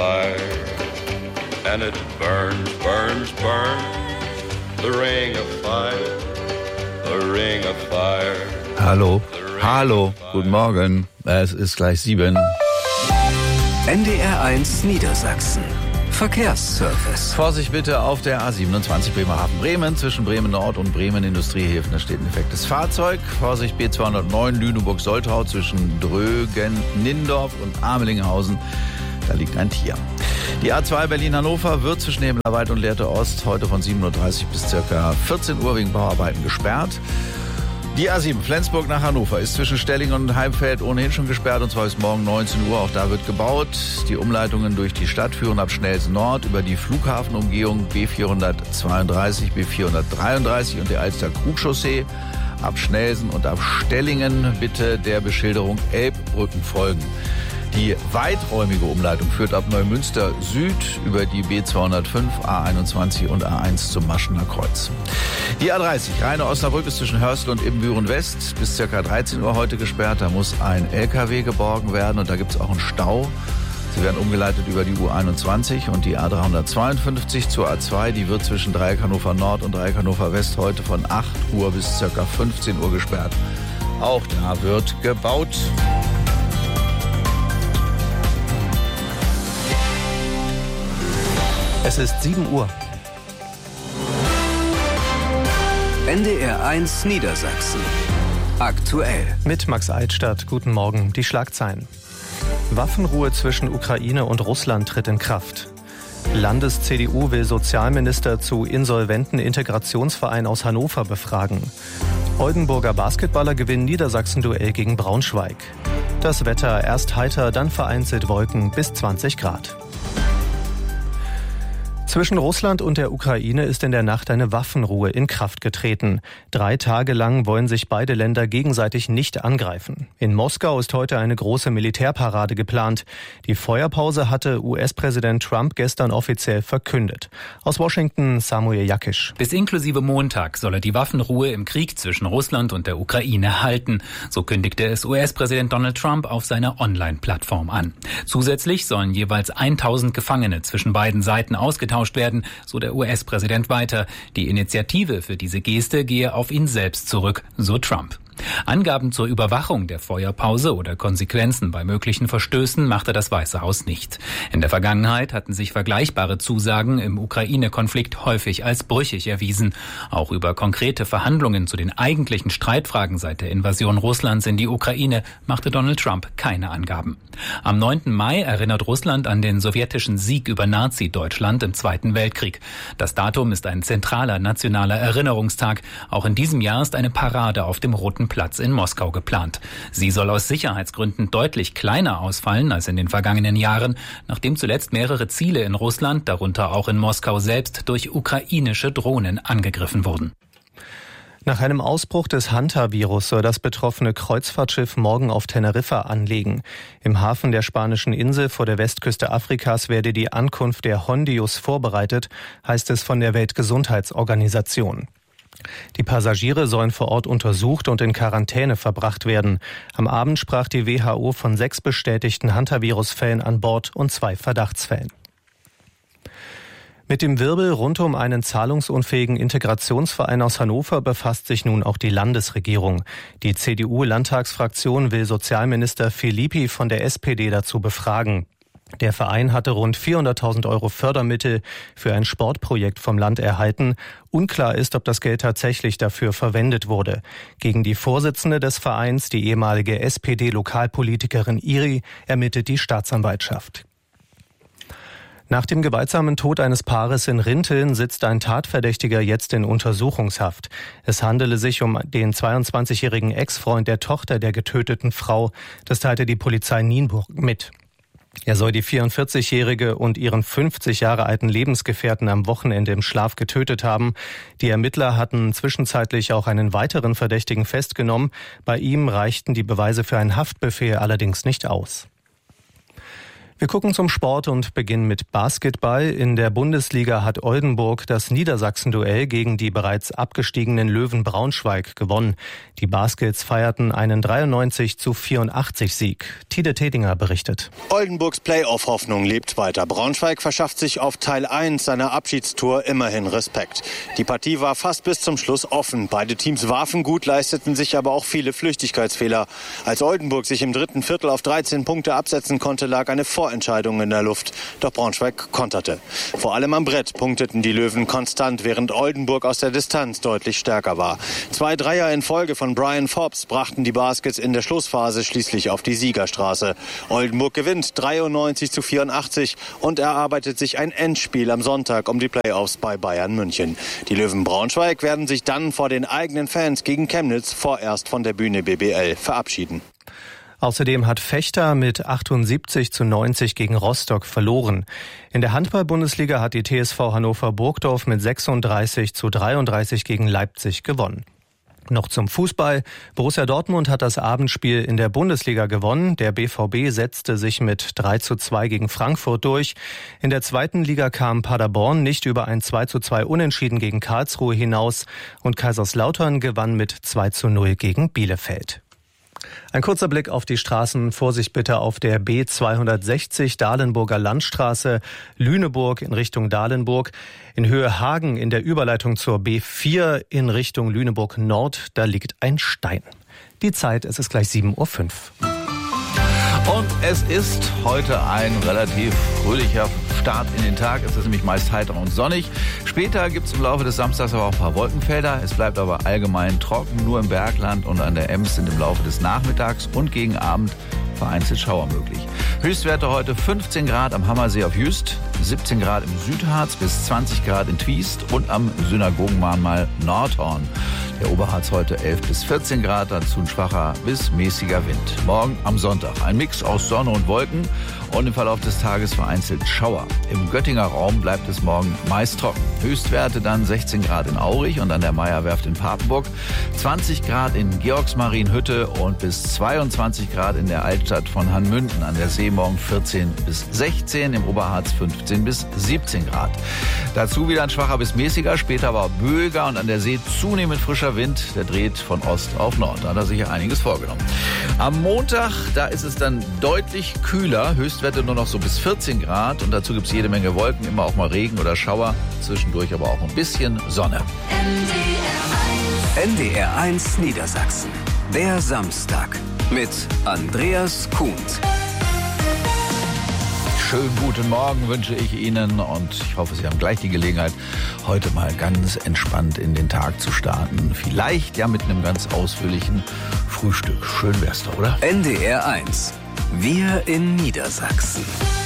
fire, and it burns, burns, burns. The ring of fire, the ring of fire. Hallo, guten Morgen. Es ist gleich 7. NDR1 Niedersachsen. Verkehrsservice. Vorsicht bitte auf der A27 Bremerhaven-Bremen zwischen Bremen Nord und Bremen Industriehäfen. Da steht ein defektes Fahrzeug. Vorsicht B209 Lüneburg-Soltau zwischen Drögen, Nindorf und Amelinghausen. Da liegt ein Tier. Die A2 Berlin-Hannover wird zwischen Hemlerwald und Lehrte Ost heute von 7.30 Uhr bis ca. 14 Uhr wegen Bauarbeiten gesperrt. Die A7 Flensburg nach Hannover ist zwischen Stellingen und Heimfeld ohnehin schon gesperrt, und zwar bis morgen 19 Uhr. Auch da wird gebaut. Die Umleitungen durch die Stadt führen ab Schnelsen Nord über die Flughafenumgehung B432, B433 und der Alster-Krug-Chaussee. Ab Schnelsen und ab Stellingen bitte der Beschilderung Elbbrücken folgen. Die weiträumige Umleitung führt ab Neumünster Süd über die B205, A21 und A1 zum Maschener Kreuz. Die A30 Rheine-Osnabrück ist zwischen Hörstel und Ibbenbüren West bis ca. 13 Uhr heute gesperrt. Da muss ein LKW geborgen werden und da gibt es auch einen Stau. Sie werden umgeleitet über die U21 und die A352 zur A2. Die wird zwischen Dreieck Hannover Nord und Dreieck Hannover West heute von 8 Uhr bis ca. 15 Uhr gesperrt. Auch da wird gebaut. Es ist 7 Uhr. NDR1 Niedersachsen. Aktuell. Mit Max Eitstadt. Guten Morgen. Die Schlagzeilen. Waffenruhe zwischen Ukraine und Russland tritt in Kraft. Landes-CDU will Sozialminister zu insolventen Integrationsverein aus Hannover befragen. Oldenburger Basketballer gewinnen Niedersachsen-Duell gegen Braunschweig. Das Wetter erst heiter, dann vereinzelt Wolken bis 20 Grad. Zwischen Russland und der Ukraine ist in der Nacht eine Waffenruhe in Kraft getreten. 3 Tage lang wollen sich beide Länder gegenseitig nicht angreifen. In Moskau ist heute eine große Militärparade geplant. Die Feuerpause hatte US-Präsident Trump gestern offiziell verkündet. Aus Washington Samuel Jakisch. Bis inklusive Montag solle die Waffenruhe im Krieg zwischen Russland und der Ukraine halten. So kündigte es US-Präsident Donald Trump auf seiner Online-Plattform an. Zusätzlich sollen jeweils 1000 Gefangene zwischen beiden Seiten ausgetauscht werden, so der US-Präsident weiter. Die Initiative für diese Geste gehe auf ihn selbst zurück, so Trump. Angaben zur Überwachung der Feuerpause oder Konsequenzen bei möglichen Verstößen machte das Weiße Haus nicht. In der Vergangenheit hatten sich vergleichbare Zusagen im Ukraine-Konflikt häufig als brüchig erwiesen. Auch über konkrete Verhandlungen zu den eigentlichen Streitfragen seit der Invasion Russlands in die Ukraine machte Donald Trump keine Angaben. Am 9. Mai erinnert Russland an den sowjetischen Sieg über Nazi-Deutschland im Zweiten Weltkrieg. Das Datum ist ein zentraler nationaler Erinnerungstag. Auch in diesem Jahr ist eine Parade auf dem Roten Platz in Moskau geplant. Sie soll aus Sicherheitsgründen deutlich kleiner ausfallen als in den vergangenen Jahren, nachdem zuletzt mehrere Ziele in Russland, darunter auch in Moskau selbst, durch ukrainische Drohnen angegriffen wurden. Nach einem Ausbruch des Hanta-Virus soll das betroffene Kreuzfahrtschiff morgen auf Teneriffa anlegen. Im Hafen der spanischen Insel vor der Westküste Afrikas werde die Ankunft der Hondius vorbereitet, heißt es von der Weltgesundheitsorganisation. Die Passagiere sollen vor Ort untersucht und in Quarantäne verbracht werden. Am Abend sprach die WHO von 6 bestätigten Hantavirus-Fällen an Bord und 2 Verdachtsfällen. Mit dem Wirbel rund um einen zahlungsunfähigen Integrationsverein aus Hannover befasst sich nun auch die Landesregierung. Die CDU-Landtagsfraktion will Sozialminister Filippi von der SPD dazu befragen. Der Verein hatte rund 400.000 € Fördermittel für ein Sportprojekt vom Land erhalten. Unklar ist, ob das Geld tatsächlich dafür verwendet wurde. Gegen die Vorsitzende des Vereins, die ehemalige SPD-Lokalpolitikerin Iri, ermittelt die Staatsanwaltschaft. Nach dem gewaltsamen Tod eines Paares in Rinteln sitzt ein Tatverdächtiger jetzt in Untersuchungshaft. Es handele sich um den 22-jährigen Ex-Freund der Tochter der getöteten Frau. Das teilte die Polizei Nienburg mit. Er soll die 44-jährige und ihren 50 Jahre alten Lebensgefährten am Wochenende im Schlaf getötet haben. Die Ermittler hatten zwischenzeitlich auch einen weiteren Verdächtigen festgenommen. Bei ihm reichten die Beweise für einen Haftbefehl allerdings nicht aus. Wir gucken zum Sport und beginnen mit Basketball. In der Bundesliga hat Oldenburg das Niedersachsen-Duell gegen die bereits abgestiegenen Löwen Braunschweig gewonnen. Die Baskets feierten einen 93-84-Sieg. Tide Tedinger berichtet. Oldenburgs Playoff-Hoffnung lebt weiter. Braunschweig verschafft sich auf Teil 1 seiner Abschiedstour immerhin Respekt. Die Partie war fast bis zum Schluss offen. Beide Teams warfen gut, leisteten sich aber auch viele Flüchtigkeitsfehler. Als Oldenburg sich im dritten Viertel auf 13 Punkte absetzen konnte, lag eine Vorentscheidung in der Luft. Doch Braunschweig konterte. Vor allem am Brett punkteten die Löwen konstant, während Oldenburg aus der Distanz deutlich stärker war. 2 Dreier in Folge von Brian Forbes brachten die Baskets in der Schlussphase schließlich auf die Siegerstraße. Oldenburg gewinnt 93-84 und erarbeitet sich ein Endspiel am Sonntag um die Playoffs bei Bayern München. Die Löwen Braunschweig werden sich dann vor den eigenen Fans gegen Chemnitz vorerst von der Bühne BBL verabschieden. Außerdem hat Vechta mit 78-90 gegen Rostock verloren. In der Handball-Bundesliga hat die TSV Hannover Burgdorf mit 36-33 gegen Leipzig gewonnen. Noch zum Fußball. Borussia Dortmund hat das Abendspiel in der Bundesliga gewonnen. Der BVB setzte sich mit 3-2 gegen Frankfurt durch. In der zweiten Liga kam Paderborn nicht über ein 2-2 Unentschieden gegen Karlsruhe hinaus und Kaiserslautern gewann mit 2-0 gegen Bielefeld. Ein kurzer Blick auf die Straßen. Vorsicht bitte auf der B260 Dahlenburger Landstraße, Lüneburg in Richtung Dahlenburg. In Höhe Hagen in der Überleitung zur B4 in Richtung Lüneburg Nord, da liegt ein Stein. Die Zeit, es ist gleich 7:05 Uhr. Und es ist heute ein relativ fröhlicher Start in den Tag. Es ist nämlich meist heiter und sonnig. Später gibt es im Laufe des Samstags aber auch ein paar Wolkenfelder. Es bleibt aber allgemein trocken. Nur im Bergland und an der Ems sind im Laufe des Nachmittags und gegen Abend vereinzelt Schauer möglich. Höchstwerte heute 15 Grad am Hammersee auf Jüst, 17 Grad im Südharz bis 20 Grad in Twiest und am Synagogenmahnmal Nordhorn. Der Oberharz heute 11 bis 14 Grad, dazu ein schwacher bis mäßiger Wind. Morgen am Sonntag ein Mix aus Sonne und Wolken und im Verlauf des Tages vereinzelt Schauer. Im Göttinger Raum bleibt es morgen meist trocken. Höchstwerte dann 16 Grad in Aurich und an der Meierwerft in Papenburg, 20 Grad in Georgsmarienhütte und bis 22 Grad in der Altstadt von Hanmünden an der See morgen 14 bis 16, im Oberharz 15 bis 17 Grad. Dazu wieder ein schwacher bis mäßiger, später aber böiger und an der See zunehmend frischer Wind, der dreht von Ost auf Nord. Da hat er sich einiges vorgenommen. Am Montag, da ist es dann deutlich kühler, Höchstwerte nur noch so bis 14 Grad und dazu gibt es jede Menge Wolken, immer auch mal Regen oder Schauer, zwischendurch aber auch ein bisschen Sonne. NDR 1 Niedersachsen. Der Samstag mit Andreas Kuhns. Schönen guten Morgen wünsche ich Ihnen und ich hoffe, Sie haben gleich die Gelegenheit, heute mal ganz entspannt in den Tag zu starten. Vielleicht ja mit einem ganz ausführlichen Frühstück. Schön wär's doch, oder? NDR 1. Wir in Niedersachsen.